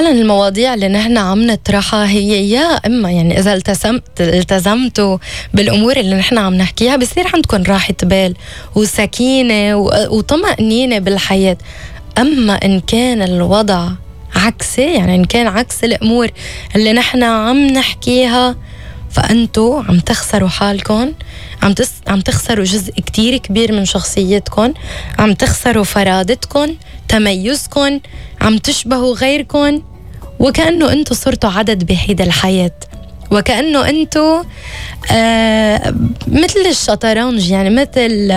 فعلا المواضيع اللي نحن عم نطرحها هي يا إما يعني إذا التزمتوا بالأمور اللي نحن عم نحكيها بصير عندكم راحة بال وسكينة وطمأنينة بالحياة. أما إن كان الوضع عكسي، يعني إن كان عكس الأمور اللي نحن عم نحكيها، فأنتوا عم تخسروا حالكم، عم تخسروا جزء كتير كبير من شخصيتكم، عم تخسروا فرادتكم، تميزكم، عم تشبهوا غيركم، وكأنه أنتوا صرتوا عدد بهيدا الحياة، وكأنه أنتوا مثل الشطرنج، يعني مثل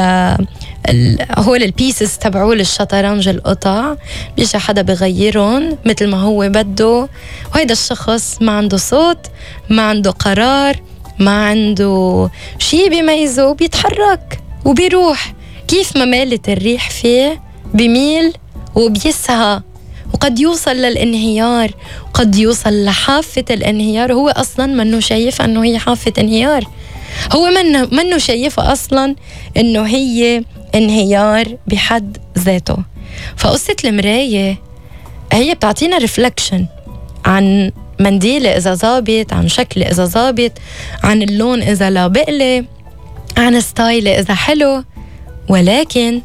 هول البيسز تبعول الشطرنج، القطع بيجي حدا بغيرهم مثل ما هو بده، وهيدا الشخص ما عنده صوت، ما عنده قرار، ما عنده شي بيميزه، بيتحرك وبيروح كيف ما مالت الريح فيه، بيميل وبيسعى، وقد يوصل للانهيار، وقد يوصل لحافة الانهيار. هو أصلا منه شايف أنه هي حافة انهيار، هو منه شايفة أصلا أنه هي انهيار بحد ذاته. فقصة المراية هي بتعطينا ريفلكشن عن منديلة إذا ظابط، عن شكل إذا ظابط، عن اللون إذا لا بقلة، عن ستايل إذا حلو. ولكن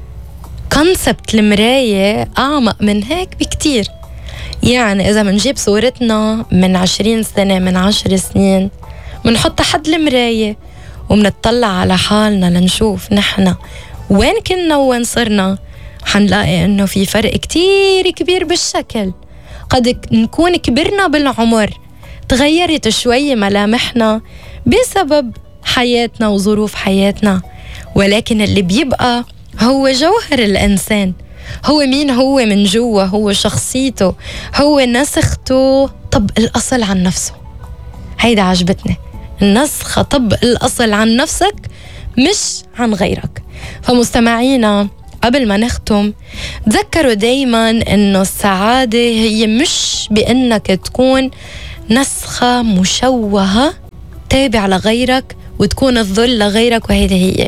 كونسبت المراية أعمق من هيك بكتير. يعني إذا منجيب صورتنا من 20 سنة، من 10 سنين، منحطها حد المراية ومنطلع على حالنا لنشوف نحنا وين كنا وين صرنا، حنلاقي إنه في فرق كتير كبير بالشكل. قد نكون كبرنا بالعمر، تغيرت شوي ملامحنا بسبب حياتنا وظروف حياتنا، ولكن اللي بيبقى هو جوهر الإنسان، هو مين هو من جوا، هو شخصيته، هو نسخته، طب الأصل عن نفسه. هيدا عجبتني، النسخة طب الأصل عن نفسك مش عن غيرك. فمستمعينا قبل ما نختم، تذكروا دايما إنه السعادة هي مش بإنك تكون نسخة مشوهة تابع لغيرك وتكون الظل لغيرك، وهيدا هي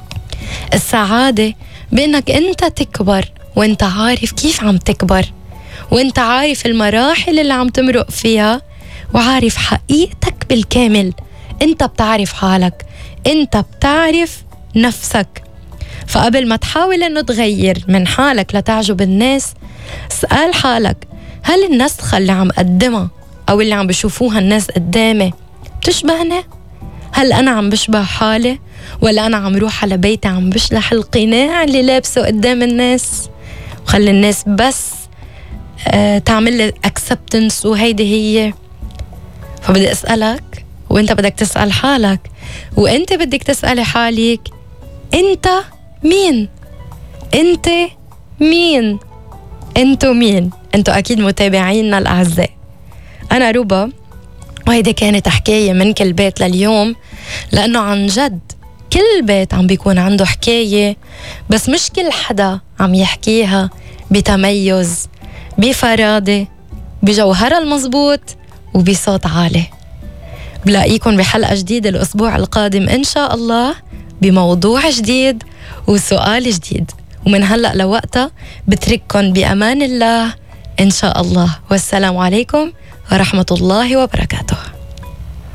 السعادة، بإنك أنت تكبر وأنت عارف كيف عم تكبر، وأنت عارف المراحل اللي عم تمرق فيها، وعارف حقيقتك بالكامل. أنت بتعرف حالك، أنت بتعرف نفسك. فقبل ما تحاول أنه تغير من حالك لتعجب الناس، اسأل حالك، هل النسخة اللي عم قدمها أو اللي عم بشوفوها الناس قدامي بتشبهني؟ هل أنا عم بشبه حالي، ولا أنا عم روح على بيتي عم بشلح القناع اللي لابسه قدام الناس وخلي الناس بس تعمل لي acceptance وهيدي هي؟ فبدي أسألك، وإنت بدك تسأل حالك، وإنت بدك تسألي حالك، أنت مين؟ أنت مين؟ أنتوا مين؟ أنتوا أكيد متابعينا الأعزاء. أنا روبا، وهيدي كانت حكاية من كل بيت لليوم، لأنه عن جد كل بيت عم بيكون عنده حكاية، بس مش كل حدا عم يحكيها بتميز، بفرادة، بجوهرها المزبوط، وبصوت عالي. بلاقيكم بحلقة جديدة الأسبوع القادم إن شاء الله، بموضوع جديد وسؤال جديد. ومن هلأ لوقتها بترككم بأمان الله إن شاء الله، والسلام عليكم ورحمة الله وبركاته.